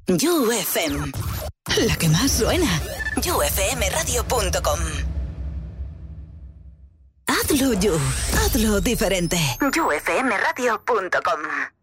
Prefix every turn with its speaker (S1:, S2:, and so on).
S1: You FM. La que más suena. YouFMradio.com. Hazlo You. Hazlo diferente. YouFMradio.com.